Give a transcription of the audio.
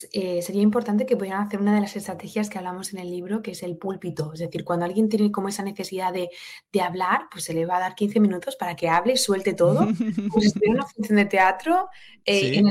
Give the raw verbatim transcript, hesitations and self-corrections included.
Eh, sería importante que pudieran hacer una de las estrategias que hablamos en el libro, que es el púlpito. Es decir, cuando alguien tiene como esa necesidad de de hablar, pues se le va a dar quince minutos para que hable y suelte todo, como si estuviera en una función de teatro, eh, en Sí. el